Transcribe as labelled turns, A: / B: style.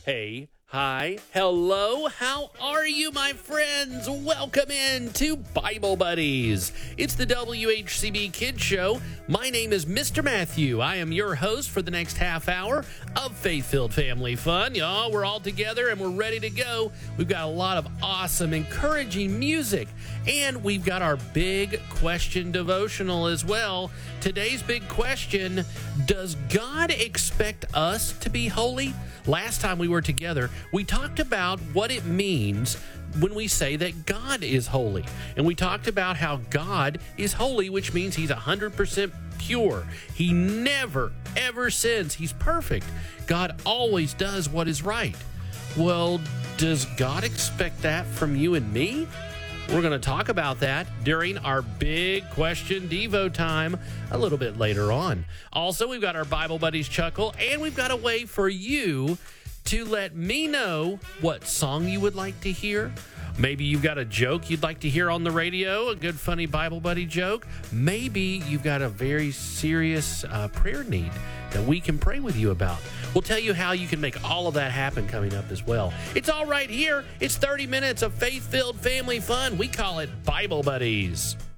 A: Hey, hi, hello, how are you, my friends? Welcome in to Bible Buddies. It's the WHCB Kids Show. My name is Mr. Matthew. I am your host for the next half hour of Faith-Filled Family Fun. Y'all, we're all together and we're ready to go. We've got a lot of awesome, encouraging music, and we've got our big question devotional as well. Today's big question: does God expect us to be holy? Last time we were together, we talked about what it means when we say that God is holy. And we talked about how God is holy, which means he's 100% pure. He never, ever sins. He's perfect. God always does what is right. Well, does God expect that from you and me? We're going to talk about that during our big question Devo time a little bit later on. Also, we've got our Bible Buddies chuckle, and we've got a way for you to let me know what song you would like to hear. Maybe you've got a joke you'd like to hear on the radio, a good, funny Bible Buddy joke. Maybe you've got a very serious prayer need that we can pray with you about. We'll tell you how you can make all of that happen coming up as well. It's all right here. It's 30 minutes of faith-filled family fun. We call it Bible Buddies.